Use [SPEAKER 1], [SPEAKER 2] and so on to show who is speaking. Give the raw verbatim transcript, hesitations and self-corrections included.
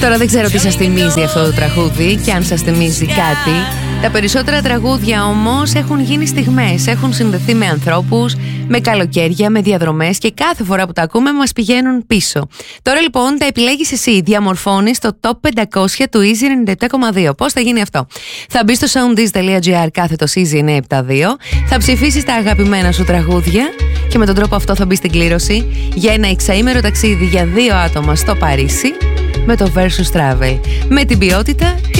[SPEAKER 1] Τώρα δεν ξέρω τι σας θυμίζει αυτό το τραγούδι και αν σας θυμίζει κάτι. Τα περισσότερα τραγούδια όμως έχουν γίνει στιγμές, έχουν συνδεθεί με ανθρώπους, με καλοκαίρια, με διαδρομές και κάθε φορά που τα ακούμε μας πηγαίνουν πίσω. Τώρα λοιπόν τα επιλέγεις εσύ, διαμορφώνεις το Top πεντακόσια του Easy ενενήντα επτά κόμμα δύο. Πώς θα γίνει αυτό? Θα μπεις στο soundis.gr κάθετος Easy εννιακόσια εβδομήντα δύο, θα ψηφίσεις τα αγαπημένα σου τραγούδια και με τον τρόπο αυτό θα μπεις στην κλήρωση για ένα εξαήμερο ταξίδι για δύο άτομα στο Παρίσι με το Versus Travel. Με την ποιότητα